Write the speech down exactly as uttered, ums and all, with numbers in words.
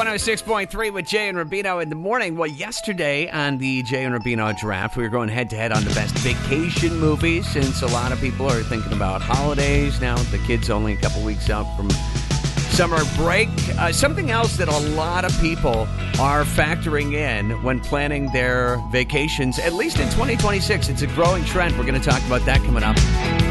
one oh six point three with Jay and Rubino in the morning. Well, yesterday on the Jay and Rubino draft, we were going head-to-head on the best vacation movies, since a lot of people are thinking about holidays now. The kids only a couple weeks out from summer break. Uh, something else that a lot of people are factoring in when planning their vacations, at least in twenty twenty-six. It's a growing trend. We're going to talk about that coming up.